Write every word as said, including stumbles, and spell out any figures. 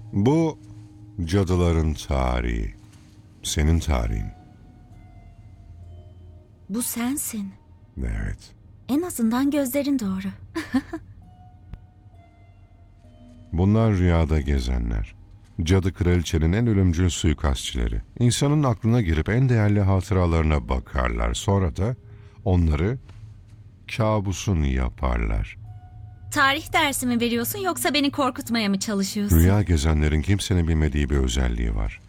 Bu cadıların tarihi. Senin tarihin. Bu sensin. Evet. En azından gözlerin doğru. Bunlar rüyada gezenler. Cadı kraliçenin en ölümcül suikastçileri. İnsanın aklına girip en değerli hatıralarına bakarlar. Sonra da onları kabusun yaparlar. Tarih dersi mi veriyorsun yoksa beni korkutmaya mı çalışıyorsun? Rüya gezenlerin kimsenin bilmediği bir özelliği var.